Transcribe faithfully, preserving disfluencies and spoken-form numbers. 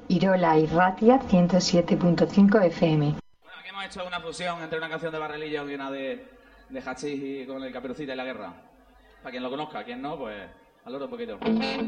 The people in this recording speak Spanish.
Irola y Ratia ciento siete punto cinco F M. Bueno, aquí hemos hecho una fusión entre una canción de Barrelillo y una de, de Hachís y con el Caperucita y la Guerra. Para quien lo conozca, quien no, pues al otro poquito.